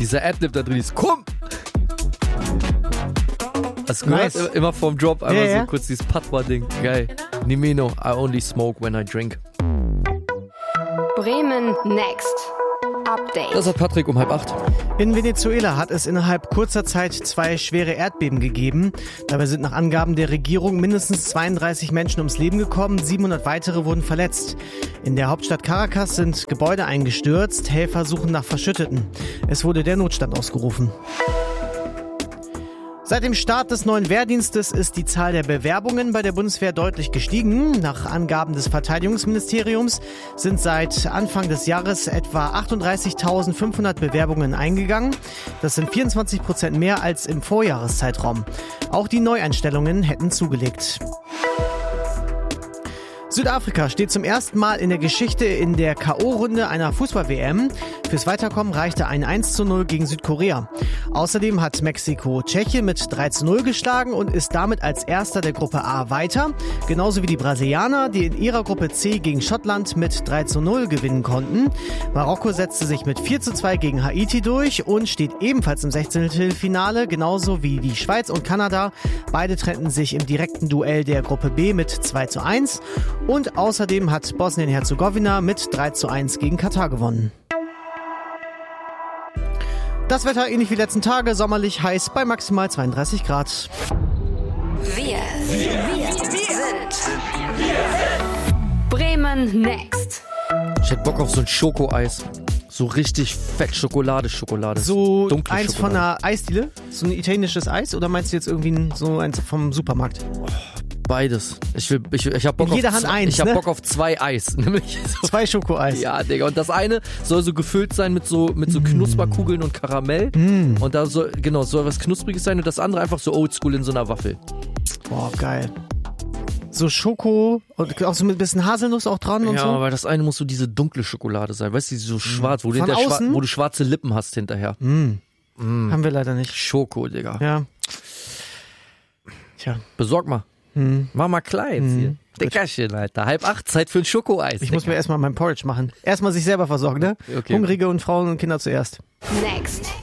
Dieser Adlib da drin ist, komm! Hast du Nice. gehört? Immer vorm Drop einmal Ja. so kurz dieses Patois-Ding. Geil. Nimeno, I only smoke when I drink. Bremen Next. Update. Das hat Patrick um 7:30. In Venezuela hat es innerhalb kurzer Zeit 2 schwere Erdbeben gegeben. Dabei sind nach Angaben der Regierung mindestens 32 Menschen ums Leben gekommen, 700 weitere wurden verletzt. In der Hauptstadt Caracas sind Gebäude eingestürzt, Helfer suchen nach Verschütteten. Es wurde der Notstand ausgerufen. Seit dem Start des neuen Wehrdienstes ist die Zahl der Bewerbungen bei der Bundeswehr deutlich gestiegen. Nach Angaben des Verteidigungsministeriums sind seit Anfang des Jahres etwa 38.500 Bewerbungen eingegangen. Das sind 24% mehr als im Vorjahreszeitraum. Auch die Neueinstellungen hätten zugelegt. Südafrika steht zum ersten Mal in der Geschichte in der K.O.-Runde einer Fußball-WM. Fürs Weiterkommen reichte ein 1:0 gegen Südkorea. Außerdem hat Mexiko Tschechien mit 3:0 geschlagen und ist damit als erster der Gruppe A weiter. Genauso wie die Brasilianer, die in ihrer Gruppe C gegen Schottland mit 3:0 gewinnen konnten. Marokko setzte sich mit 4:2 gegen Haiti durch und steht ebenfalls im 16-Finale, genauso wie die Schweiz und Kanada. Beide trennten sich im direkten Duell der Gruppe B mit 2:1. Und außerdem hat Bosnien-Herzegowina mit 3:1 gegen Katar gewonnen. Das Wetter ähnlich wie letzten Tage, sommerlich heiß bei maximal 32 Grad. Wir sind Bremen Next. Ich hätte Bock auf so ein Schokoeis. So richtig fett Schokolade. So Dunkle eins Schokolade. von einer Eisdiele? So ein italienisches Eis? Oder meinst du jetzt irgendwie so eins vom Supermarkt? Beides. Ich hab Bock In jeder auf Hand eins, Ich hab ne? Bock auf 2 Eis. Nämlich so. 2 Schokoeis. Ja, Digga. Und das eine soll so gefüllt sein mit so Knusperkugeln und Karamell. Und da soll was Knuspriges sein. Und das andere einfach so oldschool in so einer Waffel. Boah, geil. So Schoko und auch so mit ein bisschen Haselnuss auch dran und Ja, so. aber das eine muss so diese dunkle Schokolade sein. Weißt du, die so schwarz, wo du, Von außen? wo du schwarze Lippen hast hinterher. Haben wir leider nicht. Schoko, Digga. Ja. Tja. Besorg mal. Mach mal klein hier. Dickerchen, Alter. 7:30, Zeit für ein Schokoeis. Ich muss mir erstmal mein Porridge machen. Erstmal sich selber versorgen, ne? Okay. Hungrige und Frauen und Kinder zuerst. Next.